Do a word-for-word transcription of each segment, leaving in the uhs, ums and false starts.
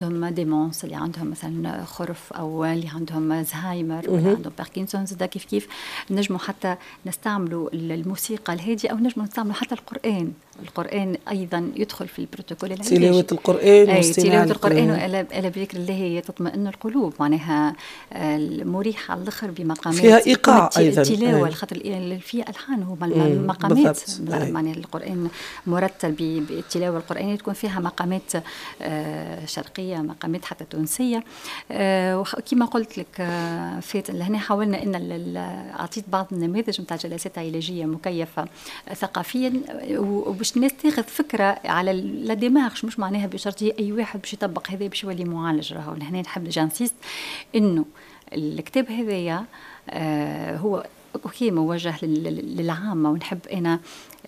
عندهم ديمونس، اللي عندهم مثلا خرف، أو اللي عندهم زهايمر، ولا عندهم باركنسونز، ده كيف كيف نجموا حتى نستعملوا الموسيقى الهادئة، أو نجموا نستعملوا حتى القرآن. القرآن أيضا يدخل في البروتوكول العلاجي. تلاوة القرآن أي تلاوة القرآن، القرآن. وألا بذكر الله هي تطمئن القلوب، معناها مريحة على الآخر بمقامات فيها إيقاع أيضا. التلاوة الخطر فيها ألحان، هو مقامات، معناها القرآن مرتل بالتلاوة القرآنية، تكون فيها مقامات شرقية، مقامات حتى تونسية. وكما قلت لك فات لهنا حاولنا أن أعطيت بعض النماذج متاع جلسات علاجية مكيفة ثقافيا، وباش الناس تاخذ فكرة على الدماغ، مش معناها بشرط أي واحد باش يطبق هذا باش يولي معالج. راهو لهنا نحب جانسيست إنه الكتاب هذايا آه هو أوكي موجه للعامة، ونحب أنا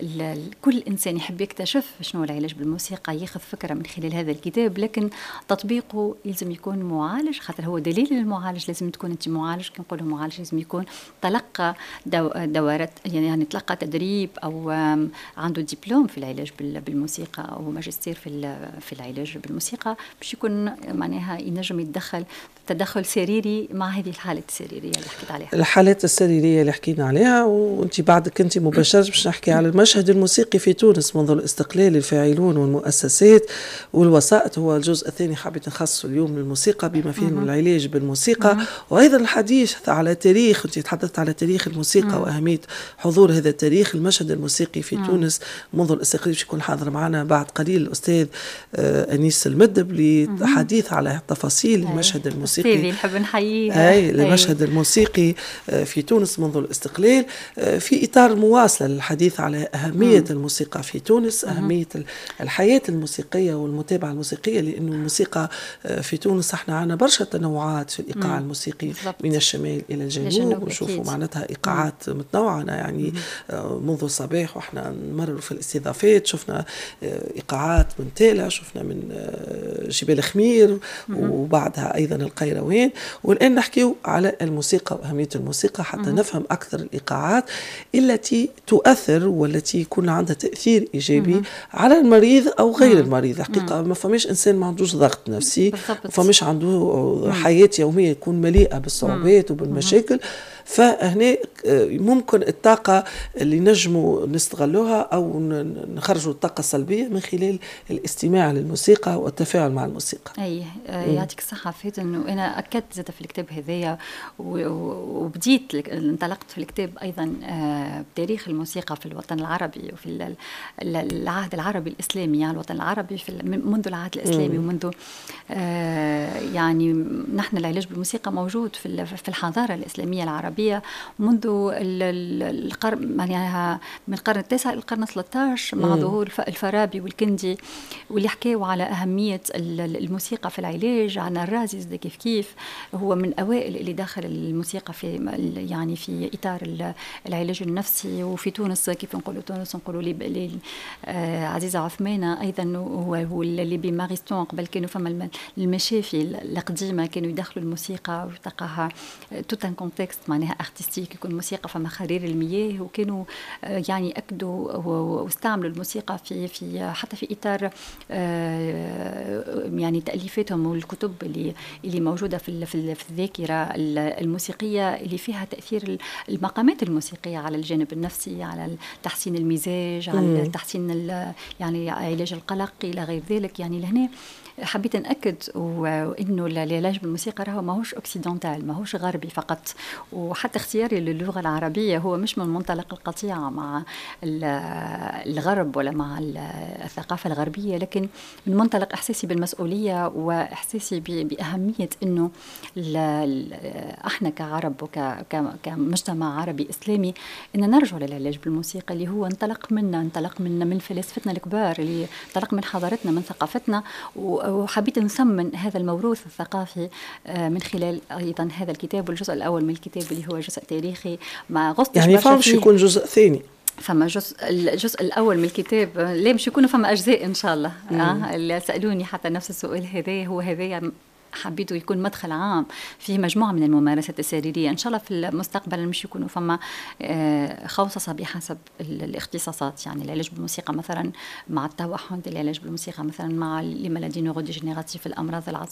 كل إنسان يحب يكتشف شنو العلاج بالموسيقى ياخذ فكرة من خلال هذا الكتاب، لكن تطبيقه لازم يكون معالج، خاطر هو دليل المعالج. لازم تكون أنت معالج، كي نقوله معالج لازم يكون تلقى دو دورات، يعني تلقى تدريب، أو عنده دبلوم في العلاج بالموسيقى، أو ماجستير في في العلاج بالموسيقى، باش يكون معناها ينجم يتدخل تدخل سريري مع هذه الحالات السريرية اللي حكيت عليها. الحالات السريرية اللي حكينا عليها، وانت بعدك كنت مباشرة باش نحكي على المشهد الموسيقي في تونس منذ الاستقلال، الفاعلون والمؤسسات والوسائط. هو الجزء الثاني حبيت نخصصه اليوم للموسيقى بما فيه العلاج بالموسيقى، وأيضا الحديث على تاريخ. انت تحدثت على تاريخ الموسيقى وأهمية حضور هذا التاريخ. المشهد الموسيقي في تونس منذ الاستقلال باش يكون حاضر معنا بعد قليل الأستاذ أنيس المدب للحديث على تفاصيل المشهد الموسيقي. نحب نحييه. أي المشهد الموسيقي في تونس منذ الاستقلال، في إطار مواصلة للحديث على أهمية مم. الموسيقى في تونس، أهمية مم. الحياة الموسيقية والمتابعة الموسيقية، لأنه الموسيقى في تونس احنا عنا برشا تنوعات في الإيقاع مم. الموسيقي بالضبط. من الشمال إلى الجنوب، ونشوفوا معناتها إيقاعات مم. متنوعة يعني مم. منذ الصباح وإحنا نمرر في الاستضافات شفنا إيقاعات من تالة، شفنا من جبال خمير مم. وبعدها أيضا القيروان. والآن نحكيو على الموسيقى وأهمية الموسيقى حتى مم. نفهم أكثر الإيقاعات التي تؤثر والتي يكون عندها تأثير إيجابي مم. على المريض أو غير مم. المريض. حقيقة ما فماش إنسان ما عندوش ضغط نفسي، ما فماش عنده مم. حياة يومية يكون مليئة بالصعوبات مم. وبالمشاكل. فهنا ممكن الطاقة اللي نجموا نستغلوها أو نخرجوا الطاقة السلبية من خلال الاستماع للموسيقى والتفاعل مع الموسيقى. أي يعطيك الصحة فات إنه أنا أكدت زاد في الكتاب هذايا، وبديت انطلقت في الكتاب أيضا بتاريخ الموسيقى في الوطن العربي وفي العهد العربي الإسلامي، يعني الوطن العربي في منذ العهد الإسلامي مم. ومنذ يعني نحن العلاج بالموسيقى موجود في في الحضارة الإسلامية العربية منذ القرن، يعني من القرن التاسع إلى القرن الثالث عشر مع ظهور الفارابي والكندي، واللي حكاوا على أهمية الموسيقى في العلاج. عن الرازي كيف كيف هو من أوائل اللي دخل الموسيقى في يعني في إطار العلاج النفسي. وفي تونس كيف نقولوا تونس نقولوا لي عزيزة عثمانة أيضا هو هو اللي بماريستون قبل كانوا فما المشافي القديمة كانوا يدخلوا الموسيقى وتلقاها توت ان كونتكست معناها ارتستيك، يكون موسيقى فما خرير المياه، وكانوا يعني أكدوا واستعملوا الموسيقى في في حتى في إطار يعني تأليفاتهم والكتب اللي اللي موجودة في في الذاكرة الموسيقية اللي فيها تأثير المقامات الموسيقية على الجانب النفسي، على تحسين المزاج، على تحسين يعني علاج القلق إلى غير ذلك. يعني لهنا حبيت نأكد وإنه العلاج بالموسيقى راهو ماهوش أوكسيدنتال، ماهوش غربي فقط. وحتى اختياري للغة العربية هو مش من منطلق القطيعة مع الغرب ولا مع الثقافة الغربية، لكن من منطلق إحساسي بالمسؤولية وإحساسي بأهمية إنه إحنا كعرب وكمجتمع عربي إسلامي إن نرجع للعلاج بالموسيقى اللي هو انطلق منا انطلق من من فلاسفتنا الكبار، اللي انطلق من حضارتنا من ثقافتنا. وحبيت نثمن هذا الموروث الثقافي من خلال أيضا هذا الكتاب. والجزء الأول من الكتاب اللي هو جزء تاريخي ما غصتش يعني فهمش يكون جزء ثاني. فما جزء الجزء الأول من الكتاب ليه مش يكونوا فما أجزاء إن شاء الله. آه اللي سألوني حتى نفس السؤال هذا هو هذا حبيته يكون مدخل عام فيه مجموعة من الممارسات السريرية. إن شاء الله في المستقبل مش يكونوا فما خوصصة بحسب الاختصاصات، يعني العلاج بالموسيقى مثلا مع التوحد، العلاج بالموسيقى مثلا مع لمالادي نيوروديجينيراتيف الأمراض العصبية